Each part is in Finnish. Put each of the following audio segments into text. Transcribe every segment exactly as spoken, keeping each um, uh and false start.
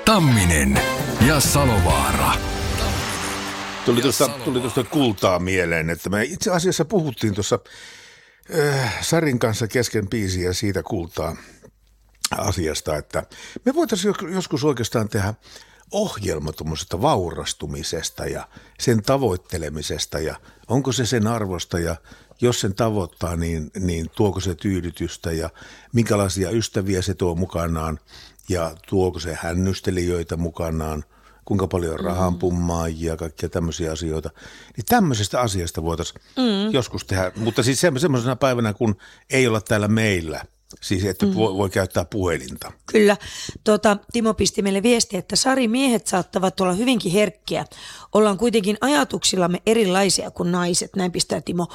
Tamminen ja Salovaara. Tuli tuosta, tuli tuosta kultaa mieleen, että me itse asiassa puhuttiin tuossa äh, Sarin kanssa kesken biisiä siitä kultaa asiasta, että me voitaisiin joskus oikeastaan tehdä ohjelma tuommoisesta vaurastumisesta ja sen tavoittelemisesta ja onko se sen arvosta ja jos sen tavoittaa, niin, niin tuoko se tyydytystä ja minkälaisia ystäviä se tuo mukanaan ja tuoko se hännystelijöitä mukanaan, kuinka paljon rahanpummaajia ja kaikkia tämmöisiä asioita. Niin tämmöisestä asiasta voitaisiin mm. joskus tehdä, mutta siis semmoisena päivänä, kun ei olla täällä meillä. Siis, että mm. voi, voi käyttää puhelinta. Kyllä. Tuota, Timo pisti meille viestiä, että Sari, miehet saattavat olla hyvinkin herkkiä. Ollaan kuitenkin ajatuksillamme erilaisia kuin naiset. Näin pistää Timo.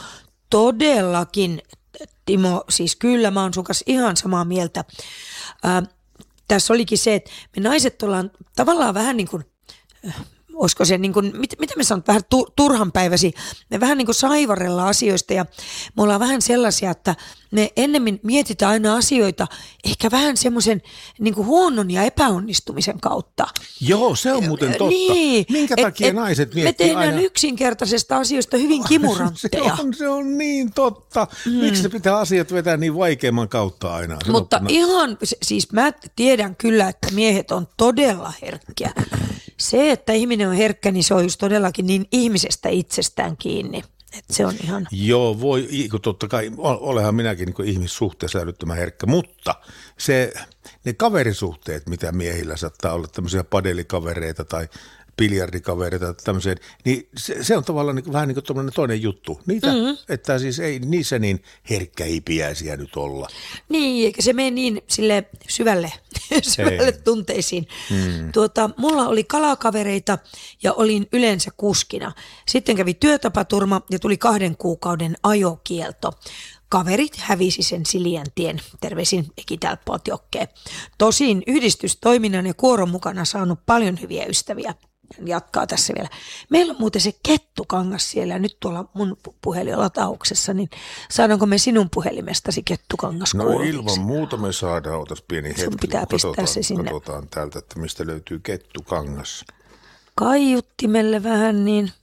Todellakin, Timo, siis kyllä mä oon sun kanssa ihan samaa mieltä. Ää, tässä olikin se, että me naiset ollaan tavallaan vähän niin kuin, olisiko se niin kuin, mit, mitä me sanon, vähän turhanpäiväisiä, me vähän niin kuin saivarella asioista ja me ollaan vähän sellaisia, että me ennemmin mietitään aina asioita ehkä vähän semmoisen niin kuin huonon ja epäonnistumisen kautta. Joo, se on muuten totta. Niin, minkä et, takia et, naiset miettii me tehdään aina yksinkertaisesta asioista hyvin kimurantteja. Se on, se on niin totta. Mm. Miksi se pitää asiat vetää niin vaikeamman kautta aina? Se Mutta on, ihan, siis mä tiedän kyllä, että miehet on todella herkkiä. Se, että ihminen on herkkä, niin se on just todellakin niin ihmisestä itsestään kiinni. Että se on ihan... Joo, voi, totta kai, olehan minäkin niin ihmissuhteessa älyttömän herkkä, mutta se, ne kaverisuhteet, mitä miehillä saattaa olla, tämmöisiä padelikavereita tai biljardikavereita tai tämmöisiä, niin se, se on tavallaan niin, vähän niin kuin toinen juttu. Niitä, mm-hmm. että siis ei niissä niin herkkähipiäisiä nyt olla. Niin, eikä se mene niin sille syvälle, syvälle tunteisiin. Mm. Tuota, mulla oli kalakavereita ja olin yleensä kuskina. Sitten kävi työtapaturma ja tuli kahden kuukauden ajokielto. Kaverit hävisi sen Siliän tien. Terveisin Ekitälppootjokkeen. Tosin yhdistystoiminnan ja kuoron mukana saanut paljon hyviä ystäviä. Jatkaa tässä vielä. Meillä on muuten se kettukangas siellä nyt tuolla mun puhelinlatauksessa, niin saadaanko me sinun puhelimestasi kettukangas No kuuluviksi? Ilman muuta me saadaan, otas pieni hetki. Sun pitää pistää katsotaan, se sinne. Katsotaan täältä, että mistä löytyy kettukangas. Kaiuttimelle vähän niin.